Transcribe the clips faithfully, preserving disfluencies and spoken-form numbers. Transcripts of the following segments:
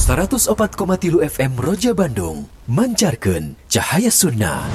seratus opat koma tilu F M Roja Bandung mancarkeun cahaya sunnah.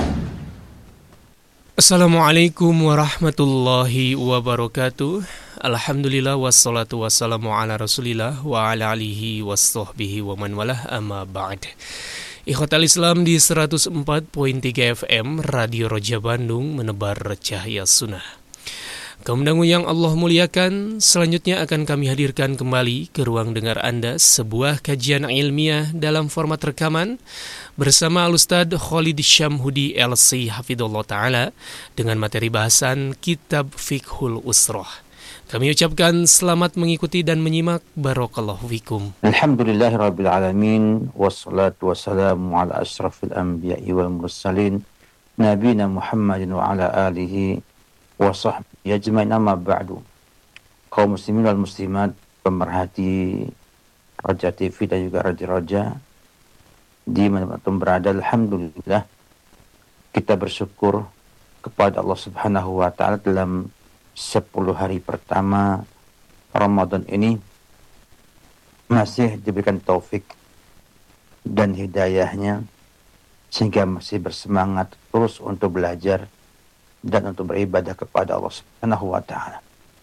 Assalamualaikum warahmatullahi wabarakatuh. Alhamdulillah wassalatu wassalamu ala rasulillah wa ala alihi wassohbihi wa man walah amma ba'd. Ikhwatal Islam di seratus empat koma tiga F M Radio Roja Bandung menebar cahaya sunnah. Kaum dangu yang Allah muliakan, selanjutnya akan kami hadirkan kembali ke ruang dengar Anda sebuah kajian ilmiah dalam format rekaman bersama Al-Ustadz Khalid Syamhudi L C Hafidhullah Ta'ala dengan materi bahasan Kitab Fiqhul Usrah. Kami ucapkan selamat mengikuti dan menyimak. Barakallahu fikum. Alhamdulillahirabbil alamin wassalatu wassalamu ala asyrafil anbiya'i wal mursalin nabiyina Muhammadin wa ala alihi wa sahbihi ajmain, amma ba'du. Kaum muslimin wal muslimat, pemerhati Roja T V dan juga Radio Roja di mana-mana berada, alhamdulillah kita bersyukur kepada Allah Subhanahu wa taala dalam sepuluh hari pertama Ramadan ini masih diberikan taufik dan hidayahnya sehingga masih bersemangat terus untuk belajar dan untuk beribadah kepada Allah Subhanahu wa taala.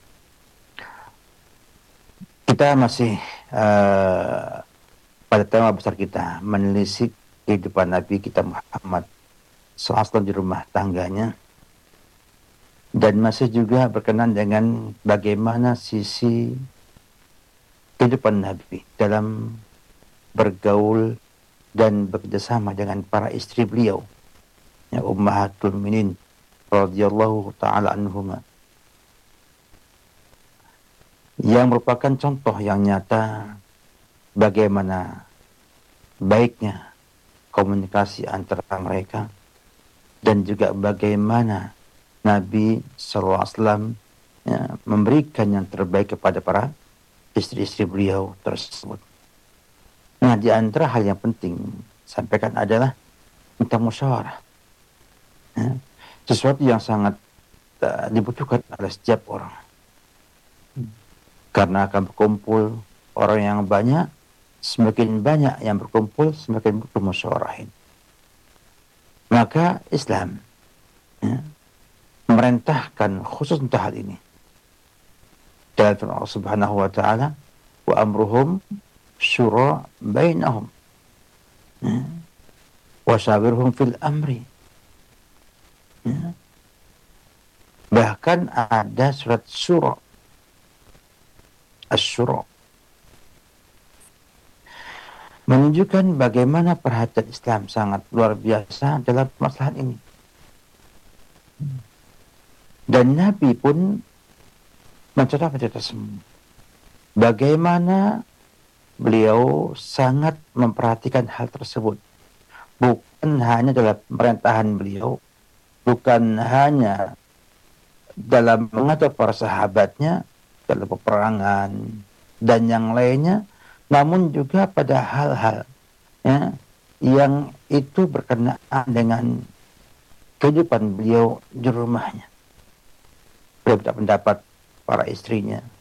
Kita masih uh, pada tema besar kita, menelisik kehidupan Nabi kita Muhammad sallallahu alaihi wasallam di rumah tangganya, dan masih juga berkenan dengan bagaimana sisi kehidupan Nabi dalam bergaul dan bekerjasama dengan para istri beliau, ya, Ummahatul Mukminin radhiyallahu ta'ala anhuma, yang merupakan contoh yang nyata bagaimana baiknya komunikasi antara mereka dan juga bagaimana Nabi sallallahu alaihi wasallam ya, memberikan yang terbaik kepada para istri-istri beliau tersebut. Nah, di antara hal yang penting sampaikan adalah minta musyawarah. Ya, sesuatu yang sangat uh, dibutuhkan oleh setiap orang. Karena akan berkumpul orang yang banyak, semakin banyak yang berkumpul, semakin butuh musyawarahin. Maka Islam ya, memerintahkan khusus untuk hal ini. Dalam firman Allah Subhanahu wa taala, wa amruhum syura bainahum. Ya. Wa syawirhum fil amri. Ya. Bahkan ada surat syura, Asy-Syura, menunjukkan bagaimana perhatian Islam sangat luar biasa dalam masalah ini. Dan Nabi pun mencatat semua bagaimana beliau sangat memperhatikan hal tersebut. Bukan hanya dalam pemerintahan beliau, bukan hanya dalam mengatur para sahabatnya dalam peperangan dan yang lainnya, namun juga pada hal-hal ya, yang itu berkenaan dengan kehidupan beliau di rumahnya. Beliau tidak pendapat para istrinya,